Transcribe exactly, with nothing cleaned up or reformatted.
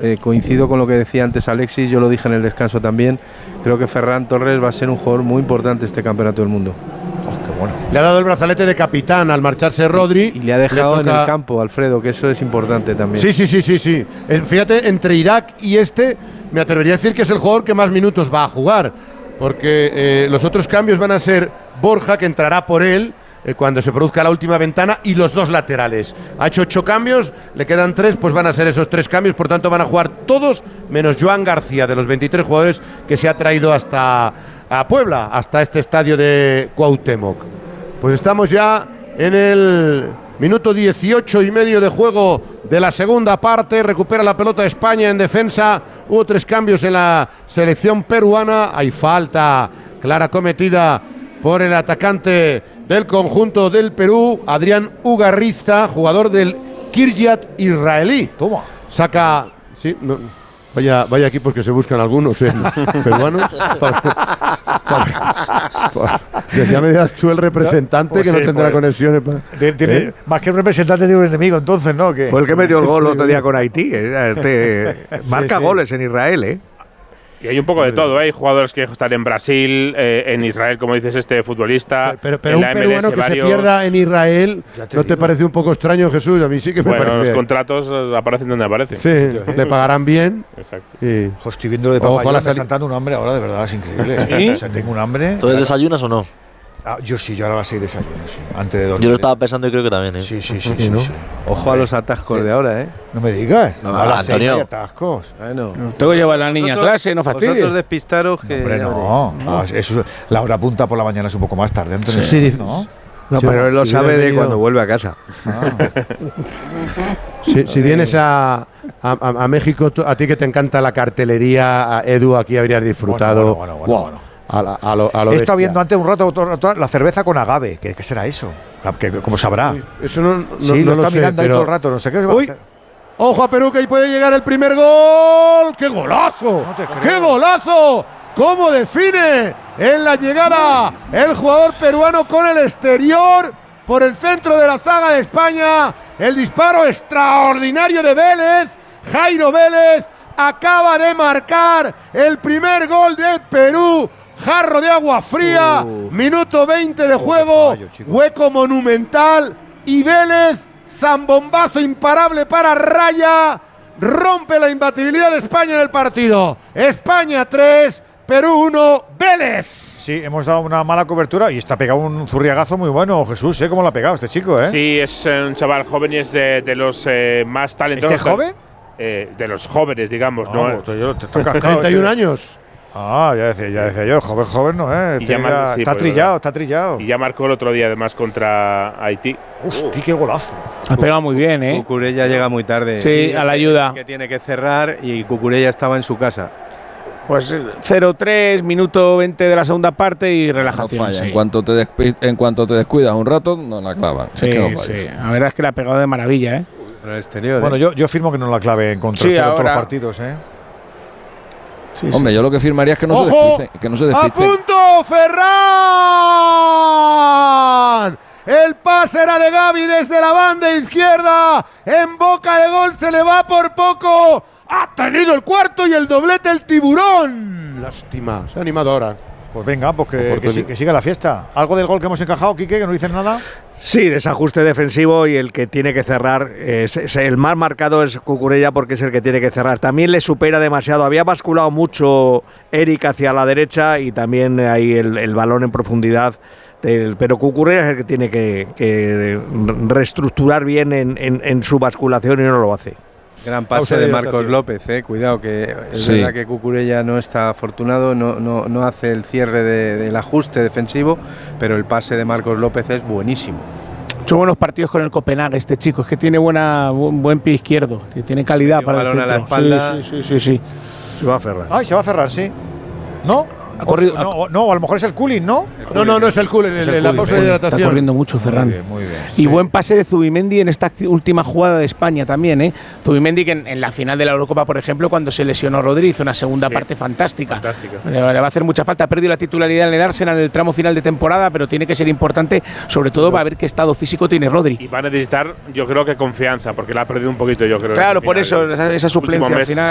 eh, coincido con lo que decía antes Alexis, yo lo dije en el descanso también, creo que Ferran Torres va a ser un jugador muy importante este campeonato del mundo. Oh, qué bueno. Le ha dado el brazalete de capitán al marcharse Rodri. Y, y le ha dejado le toca... en el campo, Alfredo, que eso es importante también. Sí, sí, sí, sí, sí. Eh, fíjate, entre Irak y este, me atrevería a decir que es el jugador que más minutos va a jugar, porque eh, los otros cambios van a ser Borja, que entrará por él eh, cuando se produzca la última ventana, y los dos laterales. Ha hecho ocho cambios, le quedan tres, pues van a ser esos tres cambios, por tanto van a jugar todos, menos Joan García, de los veintitrés jugadores que se ha traído hasta a Puebla, hasta este estadio de Cuauhtémoc. Pues estamos ya en el minuto dieciocho y medio de juego de la segunda parte. Recupera la pelota España en defensa. Hubo tres cambios en la selección peruana. Hay falta clara cometida por el atacante del conjunto del Perú, Adrián Ugarriza, jugador del Kiryat israelí. Toma. Saca... Sí, no, Vaya, vaya equipos que se buscan algunos, ¿eh? Peruanos. Para, para, para, ya me dirás tú el representante, pues que sí, no tendrá pues, conexiones. Para, tiene, ¿eh? Más que un representante de un enemigo, entonces, ¿no? Que, fue el que metió el gol el otro día con Haití. Este, marca sí, sí. goles en Israel, ¿eh? Y hay un poco de todo, ¿eh? Hay jugadores que están en Brasil, eh, en Israel, como dices este futbolista. Pero, pero, pero un peruano que varios... se pierda en Israel, te ¿no digo. te parece un poco extraño, Jesús? A mí sí que me bueno, parece. Bueno, los contratos aparecen donde aparecen. Sí, sí, le pagarán bien. Exacto. Y... Jo, estoy viendo lo de Papayón, me está saltando un hambre ahora, de verdad, es increíble. ¿Sí? O sea, tengo un hambre. ¿Tú desayunas o no? Ah, yo sí, yo ahora a las seis desayuno, sí. Antes de dormir. Yo lo estaba pensando y creo que también, ¿eh? Sí, sí, sí, sí, ¿no? sí. Ojo a los atascos sí. de ahora, ¿eh? No me digas. No, a las seis hay atascos. Bueno. Tengo que llevar a la niña atrás, ¿eh? No fastidies. Vosotros despistaros que… No, hombre, no. no. Eso, la hora punta por la mañana es un poco más tarde, Antonio. Sí, sí. ¿No? No, sí, pero él lo sabe de cuando vuelve a casa. Ah. si, si vienes a, a, a México, a ti que te encanta la cartelería, a Edu, aquí habrías disfrutado. Bueno, bueno, bueno, wow. bueno. A, la, a lo, a lo He estado viendo antes un rato, otro rato la cerveza con agave. ¿Qué, qué será eso? ¿Qué, ¿Cómo sabrá? Eso no, no, sí, no lo está sé, mirando ahí pero… todo el rato. No sé qué va a hacer. Ojo a Perú, que ahí puede llegar el primer gol. ¡Qué golazo! No te creo. ¡Qué golazo! ¿Cómo define en la llegada el jugador peruano con el exterior por el centro de la zaga de España? El disparo extraordinario de Vélez. Jairo Vélez acaba de marcar el primer gol de Perú. Jarro de agua fría, uh, minuto veinte de juego, fallo, hueco monumental y Vélez, zambombazo imparable para Raya, rompe la imbatibilidad de España en el partido. España tres, Perú uno, Vélez. Sí, hemos dado una mala cobertura y está pegado un zurriagazo muy bueno, Jesús, ¿eh? ¿Cómo lo ha pegado este chico, eh? Sí, es un chaval joven y es de, de los eh, más talentosos. ¿Este joven? Eh, de los jóvenes, digamos, no, ¿no? Te, yo, te toca treinta y un años. Ah, ya decía, ya decía yo, joven, joven no, ¿eh? Y ya ya, mar, sí, está trillado, está trillado. Y ya marcó el otro día, además, contra Haití. Hostia, qué golazo. Ha pegado muy bien, ¿eh? Cucurella llega muy tarde. Sí, sí, a la ayuda. Que tiene que cerrar y Cucurella estaba en su casa. Pues cero tres, minuto veinte de la segunda parte y relajación. No falla. Sí. En, cuanto te en cuanto te descuidas un rato, no la clavan. Sí, es que no sí. La verdad es que la ha pegado de maravilla, ¿eh? Por el exterior. Bueno, ¿eh? yo, yo firmo que no la clave en contra sí, de todos los ahora. partidos, ¿eh? Sí, Hombre, sí. yo lo que firmaría es que no ¡Ojo! se despisten. Que no se despisten. ¡A punto, Ferran! El pase era de Gavi desde la banda izquierda. En boca de gol se le va por poco. Ha tenido el cuarto y el doblete el tiburón. Lástima, se ha animado ahora. Pues venga, pues que, que, que siga la fiesta. ¿Algo del gol que hemos encajado, Quique, que no dicen nada? Sí, desajuste defensivo y el que tiene que cerrar, es, es el más marcado es Cucurella porque es el que tiene que cerrar. También le supera demasiado, había basculado mucho Eric hacia la derecha y también ahí el, el balón en profundidad, del, pero Cucurella es el que tiene que, que reestructurar bien en, en, en su basculación y no lo hace. Gran pase de Marcos López, eh. Cuidado que es sí. verdad que Cucurella no está afortunado, no, no, no hace el cierre de, del ajuste defensivo, pero el pase de Marcos López es buenísimo. Son buenos partidos con el Copenhague este chico, es que tiene buena, buen, buen pie izquierdo, tiene calidad tiene para el centro. A la espalda. Sí, sí, sí, sí, sí. Se va a aferrar. Ay, se va a aferrar, sí. ¿No? Ha corrido, o, no, no, a lo mejor es el cooling, ¿no? El no, no, no es el cooling, es el la pausa de hidratación. Está corriendo mucho Ferran. Muy bien, muy bien. Y sí. buen pase de Zubimendi en esta última jugada de España también, ¿eh? Zubimendi que en, en la final de la Eurocopa, por ejemplo, cuando se lesionó Rodri, hizo una segunda sí. parte fantástica. Fantástica. Le, le va a hacer mucha falta. Ha perdido la titularidad en el Arsenal en el tramo final de temporada, pero tiene que ser importante, sobre todo para ver qué estado físico tiene Rodri. Y va a necesitar, yo creo que confianza, porque la ha perdido un poquito, yo creo. Claro, por eso, esa, esa suplencia al final.